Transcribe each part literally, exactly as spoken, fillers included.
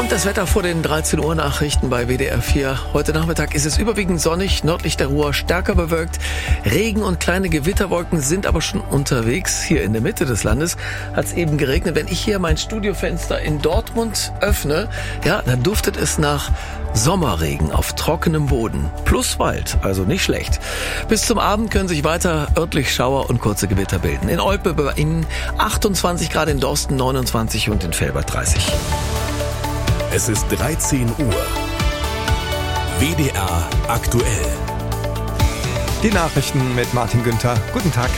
Und das Wetter vor den dreizehn Uhr Nachrichten bei W D R vier. Heute Nachmittag ist es überwiegend sonnig, nördlich der Ruhr stärker bewölkt. Regen und kleine Gewitterwolken sind aber schon unterwegs. Hier in der Mitte des Landes hat es eben geregnet. Wenn ich hier mein Studiofenster in Dortmund öffne, ja, dann duftet es nach Sommerregen auf trockenem Boden. Plus Wald, also nicht schlecht. Bis zum Abend können sich weiter örtlich Schauer und kurze Gewitter bilden. In Olpe bei Ihnen achtundzwanzig Grad, in Dorsten neunundzwanzig und in Velbert dreißig. Es ist dreizehn Uhr. W D R aktuell. Die Nachrichten mit Martin Günther. Guten Tag.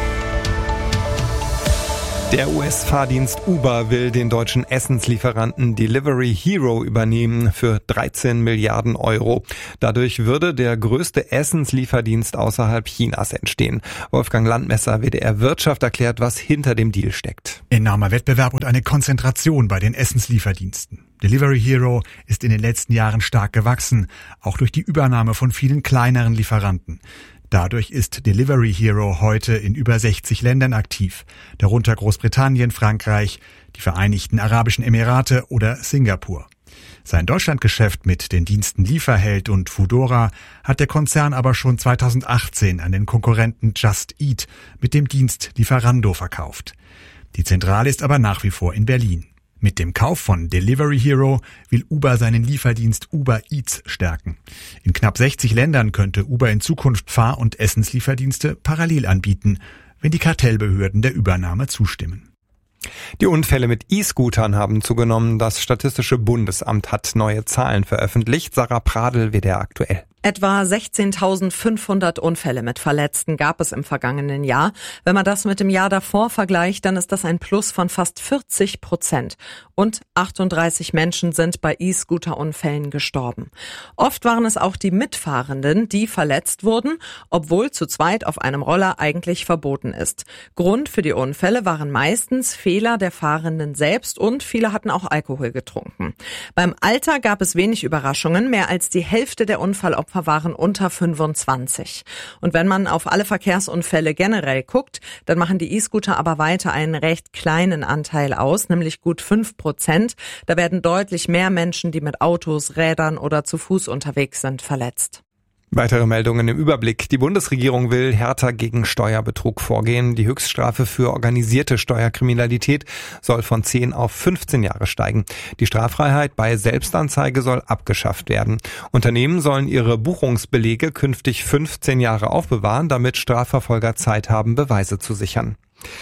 Der U S-Fahrdienst Uber will den deutschen Essenslieferanten Delivery Hero übernehmen für dreizehn Milliarden Euro. Dadurch würde der größte Essenslieferdienst außerhalb Chinas entstehen. Wolfgang Landmesser, W D R Wirtschaft, erklärt, was hinter dem Deal steckt. Enormer Wettbewerb und eine Konzentration bei den Essenslieferdiensten. Delivery Hero ist in den letzten Jahren stark gewachsen, auch durch die Übernahme von vielen kleineren Lieferanten. Dadurch ist Delivery Hero heute in über sechzig Ländern aktiv, darunter Großbritannien, Frankreich, die Vereinigten Arabischen Emirate oder Singapur. Sein Deutschlandgeschäft mit den Diensten Lieferheld und Foodora hat der Konzern aber schon zweitausendachtzehn an den Konkurrenten Just Eat mit dem Dienst Lieferando verkauft. Die Zentrale ist aber nach wie vor in Berlin. Mit dem Kauf von Delivery Hero will Uber seinen Lieferdienst Uber Eats stärken. In knapp sechzig Ländern könnte Uber in Zukunft Fahr- und Essenslieferdienste parallel anbieten, wenn die Kartellbehörden der Übernahme zustimmen. Die Unfälle mit E-Scootern haben zugenommen. Das Statistische Bundesamt hat neue Zahlen veröffentlicht. Sarah Pradl, W D R aktuell. Etwa sechzehntausendfünfhundert Unfälle mit Verletzten gab es im vergangenen Jahr. Wenn man das mit dem Jahr davor vergleicht, dann ist das ein Plus von fast vierzig Prozent. Und achtunddreißig Menschen sind bei E-Scooter-Unfällen gestorben. Oft waren es auch die Mitfahrenden, die verletzt wurden, obwohl zu zweit auf einem Roller eigentlich verboten ist. Grund für die Unfälle waren meistens Fehler der Fahrenden selbst und viele hatten auch Alkohol getrunken. Beim Alter gab es wenig Überraschungen. Mehr als die Hälfte der Unfallopfer waren unter fünfundzwanzig. Und wenn man auf alle Verkehrsunfälle generell guckt, dann machen die E-Scooter aber weiter einen recht kleinen Anteil aus, nämlich gut fünf Prozent. Da werden deutlich mehr Menschen, die mit Autos, Rädern oder zu Fuß unterwegs sind, verletzt. Weitere Meldungen im Überblick. Die Bundesregierung will härter gegen Steuerbetrug vorgehen. Die Höchststrafe für organisierte Steuerkriminalität soll von zehn auf fünfzehn Jahre steigen. Die Straffreiheit bei Selbstanzeige soll abgeschafft werden. Unternehmen sollen ihre Buchungsbelege künftig fünfzehn Jahre aufbewahren, damit Strafverfolger Zeit haben, Beweise zu sichern.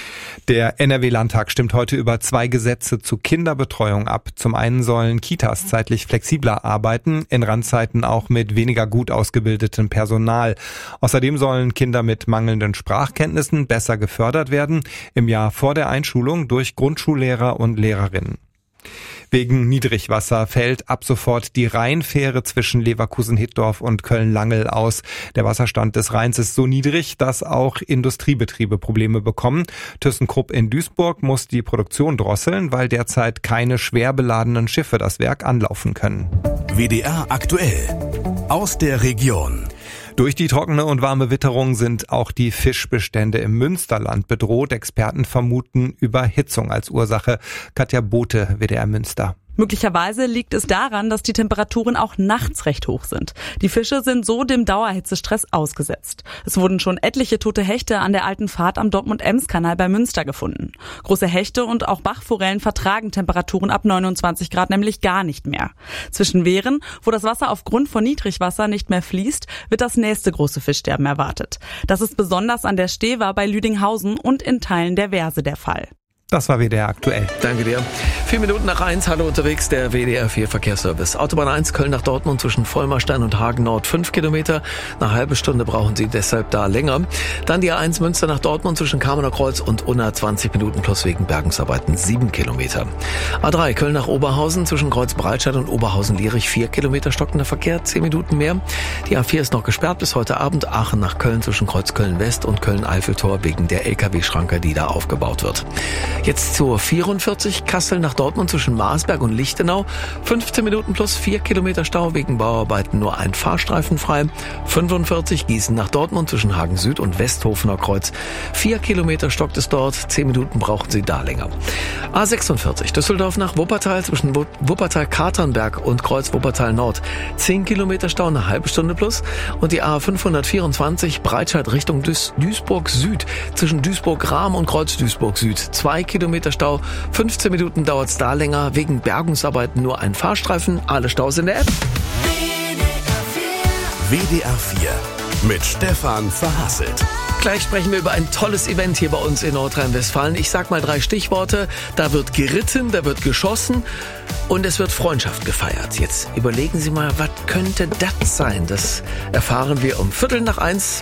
Der N R W-Landtag stimmt heute über zwei Gesetze zu Kinderbetreuung ab. Zum einen sollen Kitas zeitlich flexibler arbeiten, in Randzeiten auch mit weniger gut ausgebildetem Personal. Außerdem sollen Kinder mit mangelnden Sprachkenntnissen besser gefördert werden, im Jahr vor der Einschulung durch Grundschullehrer und Lehrerinnen. Wegen Niedrigwasser fällt ab sofort die Rheinfähre zwischen Leverkusen-Hittorf und Köln-Langel aus. Der Wasserstand des Rheins ist so niedrig, dass auch Industriebetriebe Probleme bekommen. ThyssenKrupp in Duisburg muss die Produktion drosseln, weil derzeit keine schwer beladenen Schiffe das Werk anlaufen können. W D R aktuell. Aus der Region. Durch die trockene und warme Witterung sind auch die Fischbestände im Münsterland bedroht. Experten vermuten Überhitzung als Ursache. Katja Bote, W D R Münster. Möglicherweise liegt es daran, dass die Temperaturen auch nachts recht hoch sind. Die Fische sind so dem Dauerhitzestress ausgesetzt. Es wurden schon etliche tote Hechte an der alten Fahrt am Dortmund-Ems-Kanal bei Münster gefunden. Große Hechte und auch Bachforellen vertragen Temperaturen ab neunundzwanzig Grad nämlich gar nicht mehr. Zwischen Wehren, wo das Wasser aufgrund von Niedrigwasser nicht mehr fließt, wird das nächste große Fischsterben erwartet. Das ist besonders an der Stewa bei Lüdinghausen und in Teilen der Verse der Fall. Das war W D R aktuell. Danke dir. Vier Minuten nach eins, hallo unterwegs, der W D R vier Verkehrsservice. Autobahn eins, Köln nach Dortmund zwischen Vollmarstein und Hagen Nord fünf Kilometer. Eine halbe Stunde brauchen Sie deshalb da länger. Dann die A eins Münster nach Dortmund zwischen Kamener Kreuz und Unna zwanzig Minuten plus wegen Bergungsarbeiten sieben Kilometer. A drei, Köln nach Oberhausen zwischen Kreuz-Breitscheid und Oberhausen-Lierich vier Kilometer stockender Verkehr, zehn Minuten mehr. Die A vier ist noch gesperrt bis heute Abend. Aachen nach Köln zwischen Kreuz Köln-West und Köln-Eiffeltor wegen der L K W-Schranke, die da aufgebaut wird. Jetzt zur vierundvierzig, Kassel nach Dortmund zwischen Marsberg und Lichtenau. fünfzehn Minuten plus vier Kilometer Stau wegen Bauarbeiten, nur ein Fahrstreifen frei. fünfundvierzig, Gießen nach Dortmund zwischen Hagen Süd und Westhofener Kreuz. Vier Kilometer stockt es dort, zehn Minuten brauchen Sie da länger. A sechsundvierzig, Düsseldorf nach Wuppertal zwischen Wuppertal-Katernberg und Kreuz Wuppertal Nord. zehn Kilometer Stau, eine halbe Stunde plus. Und die A fünfhundertvierundzwanzig, Breitscheid Richtung Duis- Duisburg Süd zwischen Duisburg-Rahm und Kreuz Duisburg Süd. Zwei Kilometer Stau, fünfzehn Minuten dauert's da länger, wegen Bergungsarbeiten nur ein Fahrstreifen. Alle Staus in der App. W D R vier mit Stefan Verhasselt. Gleich sprechen wir über ein tolles Event hier bei uns in Nordrhein-Westfalen. Ich sag mal drei Stichworte. Da wird geritten, da wird geschossen und es wird Freundschaft gefeiert. Jetzt überlegen Sie mal, was könnte das sein? Das erfahren wir um Viertel nach eins